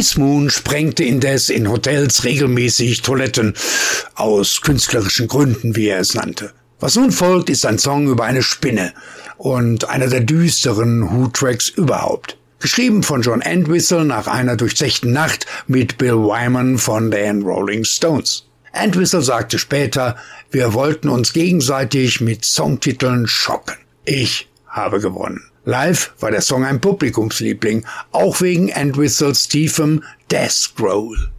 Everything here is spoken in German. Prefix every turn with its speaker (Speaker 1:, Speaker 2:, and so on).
Speaker 1: Keith Moon sprengte indes in Hotels regelmäßig Toiletten, aus künstlerischen Gründen, wie er es nannte. Was nun folgt, ist ein Song über eine Spinne und einer der düsteren Who-Tracks überhaupt. Geschrieben von John Entwistle nach einer durchzechten Nacht mit Bill Wyman von den Rolling Stones. Entwistle sagte später, wir wollten uns gegenseitig mit Songtiteln schocken. Ich habe gewonnen. Live war der Song ein Publikumsliebling, auch wegen Entwistles tiefem Death Growl.